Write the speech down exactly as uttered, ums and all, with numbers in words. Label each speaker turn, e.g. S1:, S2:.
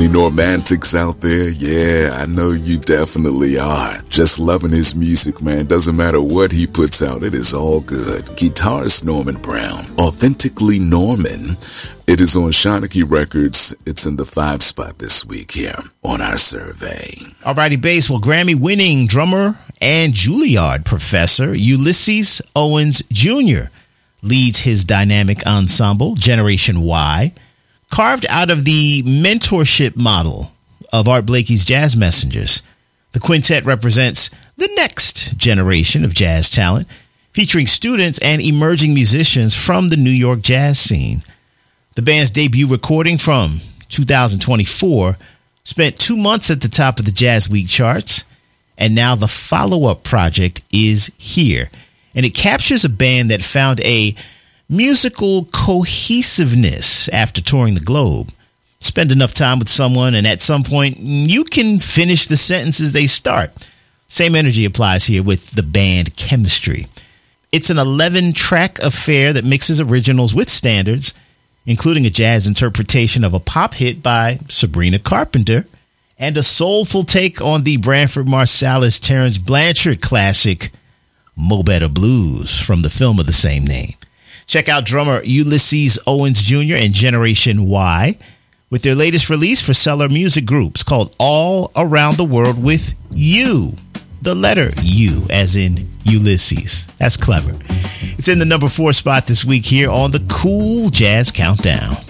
S1: Any Normantics out there? Yeah, I know you definitely are. Just loving his music, man. Doesn't matter what he puts out, it is all good. Guitarist Norman Brown, Authentically Norman. It is on Shawnee Records. It's in the five spot this week here on our survey.
S2: Alrighty, bass. Well, Grammy-winning drummer and Juilliard professor Ulysses Owens Junior leads his dynamic ensemble, Generation Y, carved out of the mentorship model of Art Blakey's Jazz Messengers. The quintet represents the next generation of jazz talent, featuring students and emerging musicians from the New York jazz scene. The band's debut recording from two thousand twenty-four spent two months at the top of the Jazz Week charts, and now the follow-up project is here. And it captures a band that found a musical cohesiveness after touring the globe. Spend enough time with someone, and at some point, you can finish the sentences they start. Same energy applies here with the band Chemistry. It's an eleven-track affair that mixes originals with standards, including a jazz interpretation of a pop hit by Sabrina Carpenter and a soulful take on the Branford Marsalis Terrence Blanchard classic, Mo Better Blues, from the film of the same name. Check out drummer Ulysses Owens Junior and Generation Y with their latest release for Cellar Music Groups called All Around the World with You. The letter U, as in Ulysses. That's clever. It's in the number four spot this week here on the Cool Jazz Countdown.